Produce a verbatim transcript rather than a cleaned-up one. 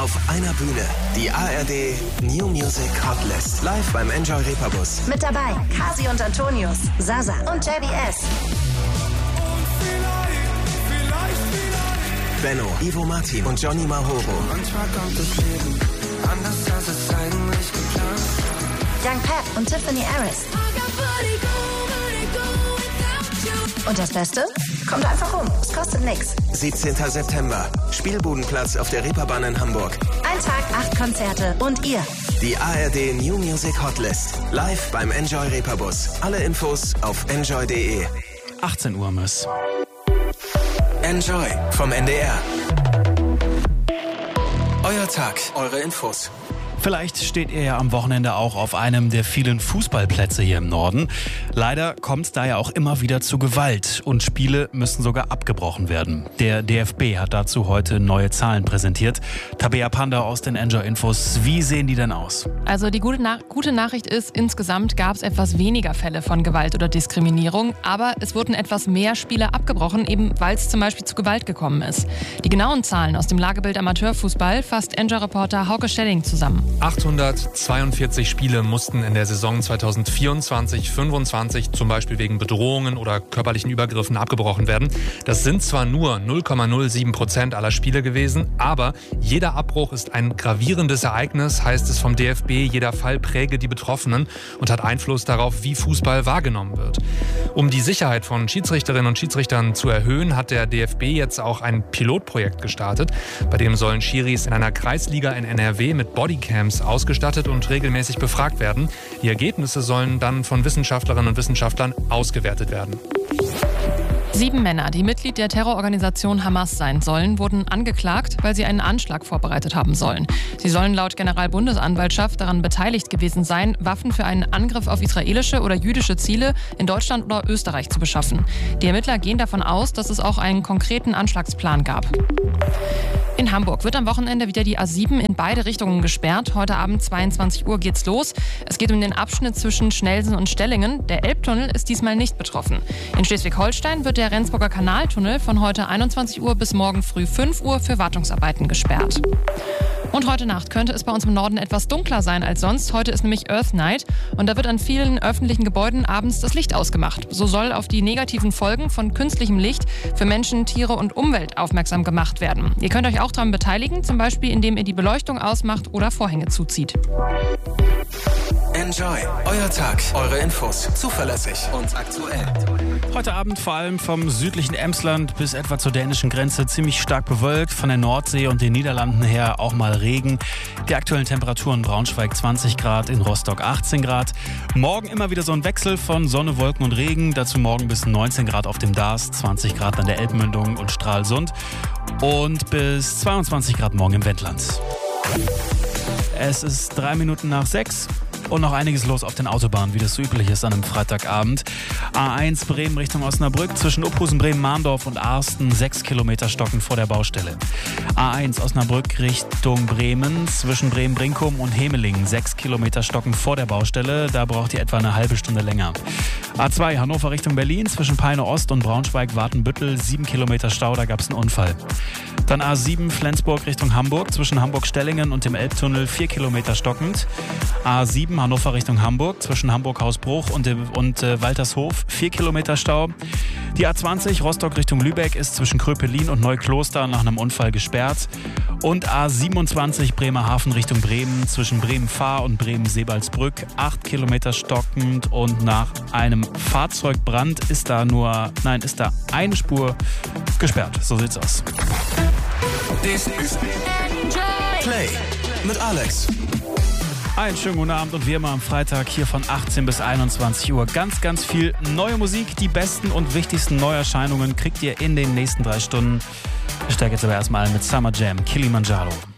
auf einer Bühne. Die A R D New Music Hotlist. Live beim Enjoy Reeperbus. Mit dabei Kasi und Antonius, Sasa und J B S. Benno, Ivo Martin und Johnny Mahoro. Manchmal kommt das Leben anders, als es eigentlich geplant. Young Pep und Tiffany Harris. Und das Beste? Kommt einfach rum, es kostet nix. siebzehnten September. Spielbudenplatz auf der Reeperbahn in Hamburg. Ein Tag, acht Konzerte und ihr. Die A R D New Music Hotlist. Live beim Enjoy Reeperbus. Alle Infos auf enjoy punkt de. achtzehn Uhr Miss. Enjoy vom N D R. Euer Tag, eure Infos. Vielleicht steht ihr ja am Wochenende auch auf einem der vielen Fußballplätze hier im Norden. Leider kommt es da ja auch immer wieder zu Gewalt und Spiele müssen sogar abgebrochen werden. Der D F B hat dazu heute neue Zahlen präsentiert. Tabea Panda aus den Enjoy Infos. Wie sehen die denn aus? Also die gute, Nach- gute Nachricht ist, insgesamt gab es etwas weniger Fälle von Gewalt oder Diskriminierung, aber es wurden etwas mehr Spiele abgebrochen, eben weil es zum Beispiel zu Gewalt gekommen ist. Die genauen Zahlen aus dem Lagebild Amateurfußball fasst Enjoy-Reporter Hauke Stelling zusammen. achthundertzweiundvierzig Spiele mussten in der Saison zweitausendvierundzwanzig fünfundzwanzig zum Beispiel wegen Bedrohungen oder körperlichen Übergriffen abgebrochen werden. Das sind zwar nur null Komma null sieben Prozent aller Spiele gewesen, aber jeder Abbruch ist ein gravierendes Ereignis, heißt es vom D F B. Jeder Fall präge die Betroffenen und hat Einfluss darauf, wie Fußball wahrgenommen wird. Um die Sicherheit von Schiedsrichterinnen und Schiedsrichtern zu erhöhen, hat der D F B jetzt auch ein Pilotprojekt gestartet. Bei dem sollen Schiris in einer Kreisliga in N R W mit Bodycams ausgestattet und regelmäßig befragt werden. Die Ergebnisse sollen dann von Wissenschaftlerinnen und Wissenschaftlern ausgewertet werden. Sieben Männer, die Mitglied der Terrororganisation Hamas sein sollen, wurden angeklagt, weil sie einen Anschlag vorbereitet haben sollen. Sie sollen laut Generalbundesanwaltschaft daran beteiligt gewesen sein, Waffen für einen Angriff auf israelische oder jüdische Ziele in Deutschland oder Österreich zu beschaffen. Die Ermittler gehen davon aus, dass es auch einen konkreten Anschlagsplan gab. In Hamburg wird am Wochenende wieder die A sieben in beide Richtungen gesperrt. Heute Abend zweiundzwanzig Uhr geht's los. Es geht um den Abschnitt zwischen Schnellsen und Stellingen. Der Elbtunnel ist diesmal nicht betroffen. In Schleswig-Holstein wird der Rendsburger Kanaltunnel von heute einundzwanzig Uhr bis morgen früh fünf Uhr für Wartungsarbeiten gesperrt. Und heute Nacht könnte es bei uns im Norden etwas dunkler sein als sonst. Heute ist nämlich Earth Night und da wird an vielen öffentlichen Gebäuden abends das Licht ausgemacht. So soll auf die negativen Folgen von künstlichem Licht für Menschen, Tiere und Umwelt aufmerksam gemacht werden. Ihr könnt euch auch daran beteiligen, zum Beispiel indem ihr die Beleuchtung ausmacht oder Vorhänge zuzieht. Enjoy, euer Tag, eure Infos, zuverlässig und aktuell. Heute Abend vor allem vom südlichen Emsland bis etwa zur dänischen Grenze ziemlich stark bewölkt. Von der Nordsee und den Niederlanden her auch mal Regen. Die aktuellen Temperaturen: Braunschweig zwanzig Grad, in Rostock achtzehn Grad. Morgen immer wieder so ein Wechsel von Sonne, Wolken und Regen. Dazu morgen bis neunzehn Grad auf dem Dars, zwanzig Grad an der Elbmündung und Stralsund. Und bis zweiundzwanzig Grad morgen im Wendland. Es ist drei Minuten nach sechs. Und noch einiges los auf den Autobahnen, wie das so üblich ist an einem Freitagabend. A eins Bremen Richtung Osnabrück, zwischen Uphusen, Bremen, Mahndorf und Arsten, sechs Kilometer stocken vor der Baustelle. A eins Osnabrück Richtung Bremen, zwischen Bremen-Brinkum und Hemelingen, sechs Kilometer stocken vor der Baustelle. Da braucht ihr etwa eine halbe Stunde länger. A zwei Hannover Richtung Berlin, zwischen Peine Ost und Braunschweig-Wartenbüttel, sieben Kilometer Stau, da gab es einen Unfall. Dann A sieben Flensburg Richtung Hamburg, zwischen Hamburg-Stellingen und dem Elbtunnel, vier Kilometer stockend. A sieben Hannover Richtung Hamburg, zwischen Hamburg-Hausbruch und, und äh, Waltershof, vier Kilometer Stau. Die A zwanzig Rostock Richtung Lübeck ist zwischen Kröpelin und Neukloster nach einem Unfall gesperrt. Und A siebenundzwanzig Bremerhaven Richtung Bremen, zwischen Bremen-Fahr und Bremen-Sebalsbrück, acht Kilometer stockend. Und nach einem Fahrzeugbrand ist da nur, nein, ist da eine Spur gesperrt. So sieht's aus. This is Play mit Alex. Einen schönen guten Abend und wie immer am Freitag hier von achtzehn bis einundzwanzig Uhr. Ganz, ganz viel neue Musik. Die besten und wichtigsten Neuerscheinungen kriegt ihr in den nächsten drei Stunden. Ich steige jetzt aber erstmal mit Summer Jam, Kilimanjaro.